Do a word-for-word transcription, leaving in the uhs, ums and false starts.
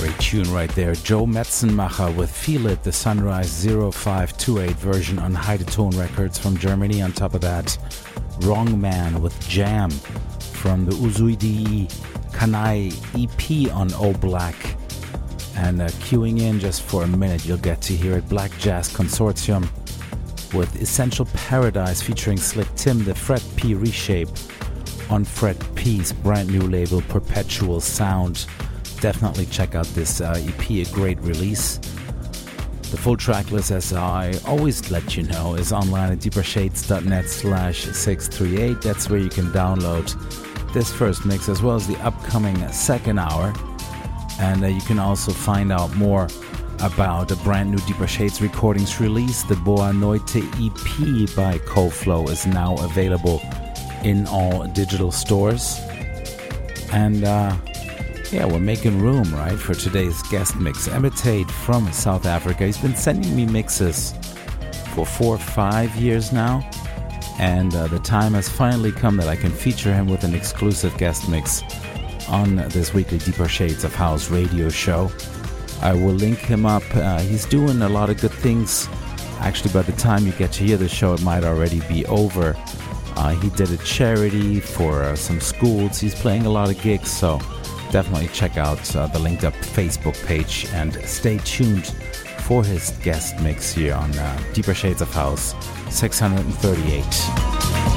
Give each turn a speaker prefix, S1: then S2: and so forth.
S1: Tune right there. Joe Metzenmacher with Feel It, the Sunrise zero five two eight version on Heidetone Records from Germany. On top of that, Wrong Man with Jam from the Uzuidi Kanai E P on O Black. And uh, queuing in just for a minute, you'll get to hear it. Black Jazz Consortium with Essential Paradise featuring Slick Tim, the Fred P Reshape on Fred P's brand new label Perpetual Sound. Definitely check out this uh, E P, a great release. The full track list, as I always let you know, is online at deepershades.net slash 638. That's where you can download this first mix as well as the upcoming second hour. And uh, you can also find out more about a brand new Deeper Shades Recordings release. The Boa Noite E P by CoFlow is now available in all digital stores. And uh, yeah, we're making room, right, for today's guest mix. Imitate from South Africa. He's been sending me mixes for four or five years now. And uh, the time has finally come that I can feature him with an exclusive guest mix on this weekly Deeper Shades of House radio show. I will link him up. Uh, he's doing a lot of good things. Actually, by the time you get to hear the show, it might already be over. Uh, he did a charity for uh, some schools. He's playing a lot of gigs, so definitely check out uh, the linked up Facebook page and stay tuned for his guest mix here on uh, Deeper Shades of House six thirty-eight.